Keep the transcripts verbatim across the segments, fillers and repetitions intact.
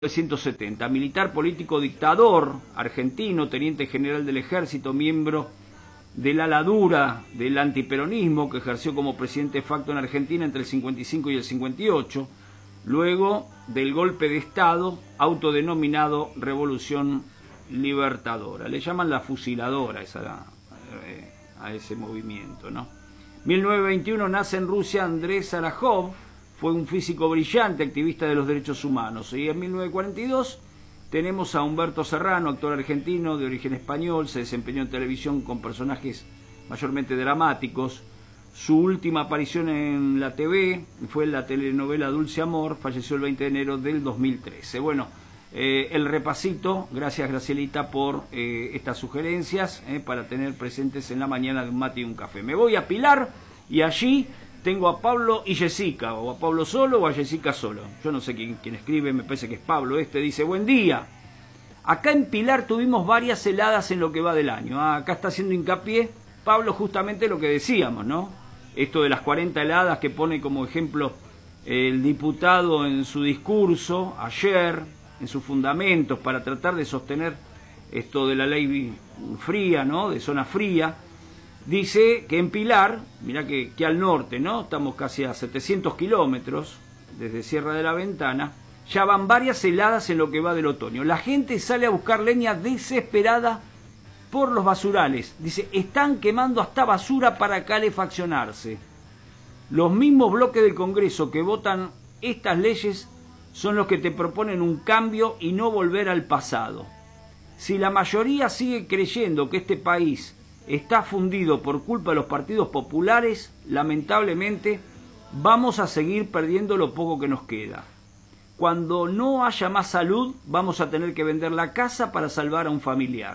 mil novecientos setenta, militar político dictador argentino, teniente general del ejército, miembro de la ala dura del antiperonismo, que ejerció como presidente de facto en Argentina entre el cincuenta y cinco y el cincuenta y ocho, luego del golpe de Estado autodenominado Revolución Libertadora. Le llaman la fusiladora a, esa, a ese movimiento, ¿no? mil novecientos veintiuno nace en Rusia Andrés Sarajov, fue un físico brillante, activista de los derechos humanos. Y en mil novecientos cuarenta y dos tenemos a Humberto Serrano, actor argentino de origen español, se desempeñó en televisión con personajes mayormente dramáticos. Su última aparición en la T V fue en la telenovela Dulce Amor, falleció el veinte de enero del dos mil trece. Bueno, eh, el repasito, gracias Gracielita por eh, estas sugerencias, eh, para tener presentes en la mañana de un mate y un café. Me voy a Pilar y allí tengo a Pablo y Jessica, o a Pablo solo o a Jessica solo. Yo no sé quién, quién escribe, me parece que es Pablo este. Dice, buen día. Acá en Pilar tuvimos varias heladas en lo que va del año. Ah, acá está haciendo hincapié Pablo justamente lo que decíamos, ¿no? Esto de las cuarenta heladas que pone como ejemplo el diputado en su discurso ayer, en sus fundamentos, para tratar de sostener esto de la ley fría, ¿no? De zona fría. Dice que en Pilar, mirá que, que al norte, ¿no? Estamos casi a setecientos kilómetros desde Sierra de la Ventana, ya van varias heladas en lo que va del otoño. La gente sale a buscar leña desesperada por los basurales. Dice, están quemando hasta basura para calefaccionarse. Los mismos bloques del Congreso que votan estas leyes son los que te proponen un cambio y no volver al pasado. Si la mayoría sigue creyendo que este país está fundido por culpa de los partidos populares, lamentablemente vamos a seguir perdiendo lo poco que nos queda. Cuando no haya más salud, vamos a tener que vender la casa para salvar a un familiar.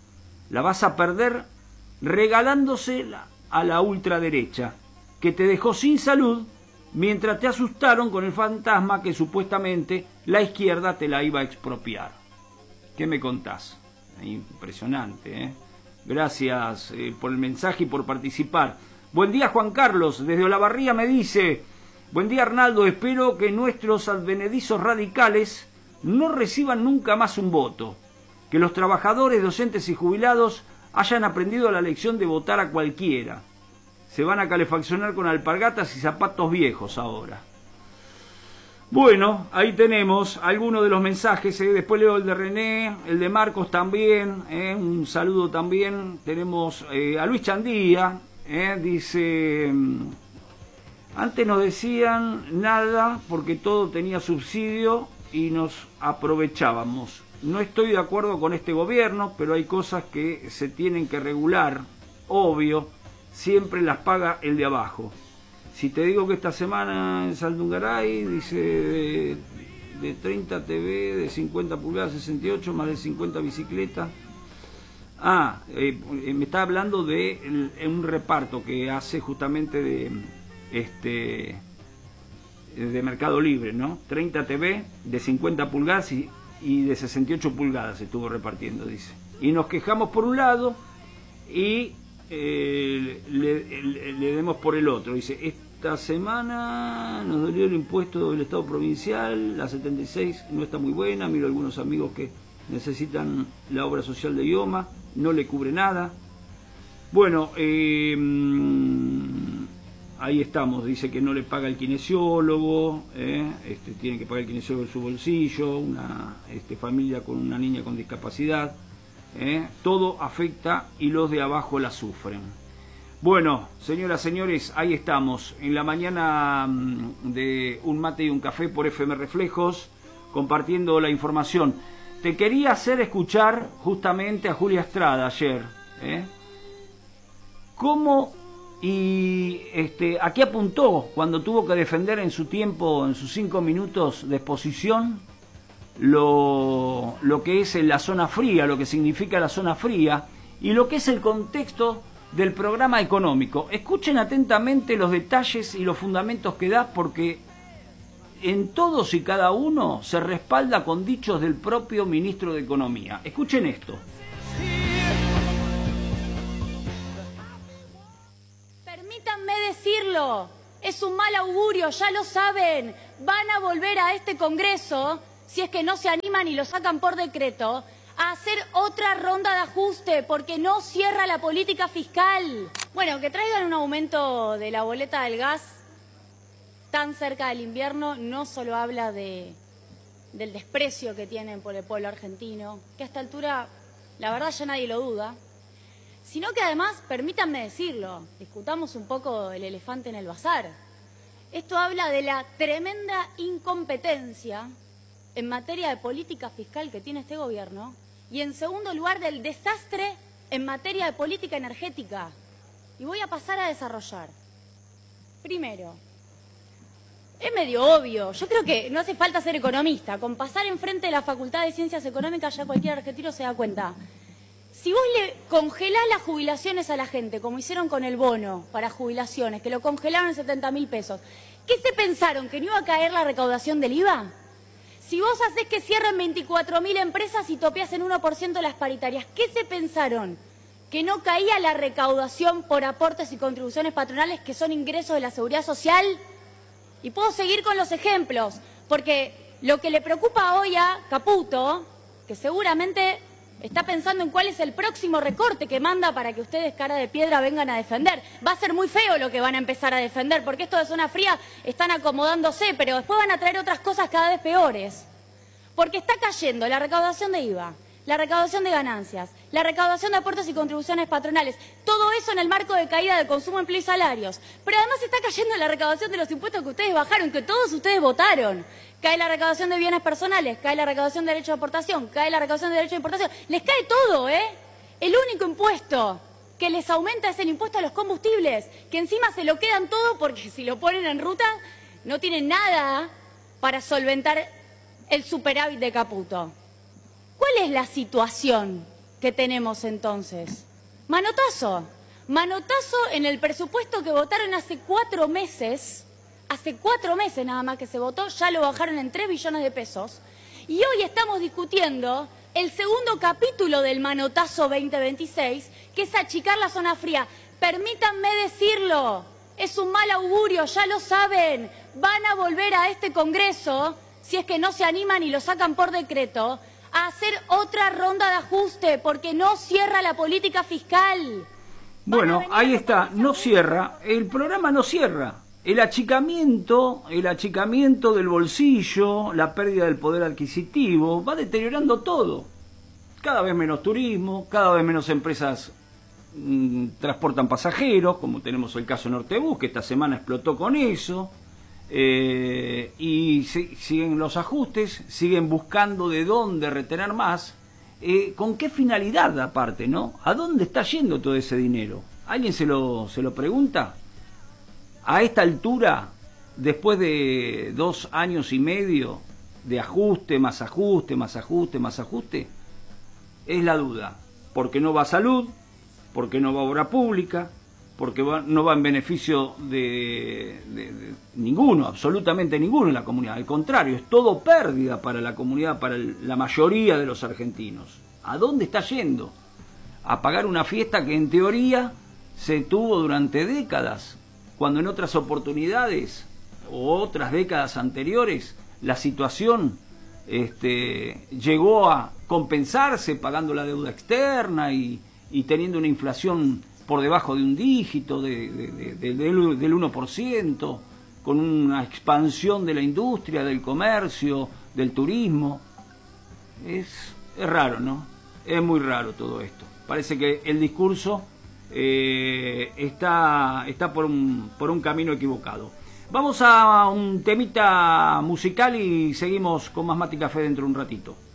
La vas a perder regalándosela a la ultraderecha, que te dejó sin salud mientras te asustaron con el fantasma que supuestamente la izquierda te la iba a expropiar. ¿Qué me contás? Impresionante, ¿eh? Gracias eh, por el mensaje y por participar. Buen día, Juan Carlos, desde Olavarría me dice, buen día, Arnaldo, espero que nuestros advenedizos radicales no reciban nunca más un voto, que los trabajadores, docentes y jubilados hayan aprendido la lección de votar a cualquiera. Se van a calefaccionar con alpargatas y zapatos viejos ahora. Bueno, ahí tenemos algunos de los mensajes, ¿eh? Después leo el de René, el de Marcos también, ¿eh? Un saludo también. Tenemos eh, a Luis Chandía, ¿eh? Dice, antes nos decían nada porque todo tenía subsidio y nos aprovechábamos. No estoy de acuerdo con este gobierno, pero hay cosas que se tienen que regular, obvio, siempre las paga el de abajo. Si te digo que esta semana en Saldungaray, dice, de, de treinta T V, de cincuenta pulgadas, sesenta y ocho, más de cincuenta bicicletas. Ah, eh, me está hablando de el, un reparto que hace justamente de este de Mercado Libre, ¿no? treinta T V, de cincuenta pulgadas y, y de sesenta y ocho pulgadas estuvo repartiendo, dice. Y nos quejamos por un lado y Eh, le, le, le demos por el otro. Dice, esta semana nos dolió el impuesto del Estado provincial, la setenta y seis no está muy buena, miro algunos amigos que necesitan la obra social de IOMA, no le cubre nada. Bueno, eh, ahí estamos, dice que no le paga el kinesiólogo, eh, este, tiene que pagar el kinesiólogo en su bolsillo, una este, familia con una niña con discapacidad. ¿Eh? Todo afecta y los de abajo la sufren. Bueno, señoras, señores, ahí estamos en la mañana de Un Mate y un Café por F M Reflejos, compartiendo la información. Te quería hacer escuchar justamente a Julia Estrada ayer, ¿eh? cómo y este, a qué apuntó cuando tuvo que defender en su tiempo, en sus cinco minutos de exposición, Lo, lo que es la zona fría, lo que significa la zona fría y lo que es el contexto del programa económico. Escuchen atentamente los detalles y los fundamentos que da, porque en todos y cada uno se respalda con dichos del propio ministro de Economía. Escuchen esto. Permítanme decirlo, es un mal augurio, ya lo saben. Van a volver a este Congreso si es que no se animan y lo sacan por decreto, a hacer otra ronda de ajuste, porque no cierra la política fiscal. Bueno, que traigan un aumento de la boleta del gas tan cerca del invierno no solo habla de, del desprecio que tienen por el pueblo argentino, que a esta altura la verdad ya nadie lo duda, sino que además, permítanme decirlo, discutamos un poco el elefante en el bazar. Esto habla de la tremenda incompetencia en materia de política fiscal que tiene este gobierno y, en segundo lugar, del desastre en materia de política energética. Y voy a pasar a desarrollar. Primero, es medio obvio, yo creo que no hace falta ser economista, con pasar enfrente de la Facultad de Ciencias Económicas ya cualquier argentino se da cuenta. Si vos le congelás las jubilaciones a la gente, como hicieron con el bono para jubilaciones, que lo congelaron en setenta mil pesos, ¿qué se pensaron? ¿Que no iba a caer la recaudación del I V A? Si vos hacés que cierren veinticuatro mil empresas y topeás en uno por ciento las paritarias, ¿qué se pensaron? ¿Que no caía la recaudación por aportes y contribuciones patronales, que son ingresos de la Seguridad Social? Y puedo seguir con los ejemplos, porque lo que le preocupa hoy a Caputo, que seguramente está pensando en cuál es el próximo recorte que manda para que ustedes, cara de piedra, vengan a defender. Va a ser muy feo lo que van a empezar a defender, porque esto de zona fría están acomodándose, pero después van a traer otras cosas cada vez peores. Porque está cayendo la recaudación de I V A, la recaudación de ganancias, la recaudación de aportes y contribuciones patronales, todo eso en el marco de caída de consumo, empleo y salarios. Pero además está cayendo la recaudación de los impuestos que ustedes bajaron, que todos ustedes votaron. Cae la recaudación de bienes personales, cae la recaudación de derecho de aportación, cae la recaudación de derecho de importación. Les cae todo, ¿eh? El único impuesto que les aumenta es el impuesto a los combustibles, que encima se lo quedan todo porque si lo ponen en ruta no tienen nada para solventar el superávit de Caputo. ¿Cuál es la situación que tenemos entonces? Manotazo. Manotazo en el presupuesto que votaron hace cuatro meses. Hace cuatro meses nada más que se votó, ya lo bajaron en tres billones de pesos. Y hoy estamos discutiendo el segundo capítulo del manotazo veinte veintiséis, que es achicar la zona fría. Permítanme decirlo, es un mal augurio, ya lo saben. Van a volver a este Congreso, si es que no se animan y lo sacan por decreto, a hacer otra ronda de ajuste, porque no cierra la política fiscal. Bueno, ahí está, no cierra, el programa no cierra. El achicamiento, el achicamiento del bolsillo, la pérdida del poder adquisitivo, va deteriorando todo. Cada vez menos turismo, cada vez menos empresas mmm, transportan pasajeros, como tenemos el caso Nortebus, que esta semana explotó con eso. Eh, y si, siguen los ajustes, siguen buscando de dónde retener más. Eh, ¿Con qué finalidad aparte, no? ¿A dónde está yendo todo ese dinero? ¿Alguien se lo, se lo pregunta? A esta altura, después de dos años y medio de ajuste, más ajuste, más ajuste, más ajuste, es la duda. Porque no va a salud, porque no va a obra pública, porque va, no va en beneficio de, de, de ninguno, absolutamente ninguno en la comunidad. Al contrario, es todo pérdida para la comunidad, para el, la mayoría de los argentinos. ¿A dónde está yendo? A pagar una fiesta que en teoría se tuvo durante décadas, cuando en otras oportunidades o otras décadas anteriores la situación este, llegó a compensarse pagando la deuda externa y, y teniendo una inflación por debajo de un dígito de, de, de, de, del, del uno por ciento, con una expansión de la industria, del comercio, del turismo. Es, es raro, ¿no? Es muy raro todo esto. Parece que el discurso Eh, está, está por, un, por un camino equivocado. Vamos a un temita musical y seguimos con más Mate y Café dentro de un ratito.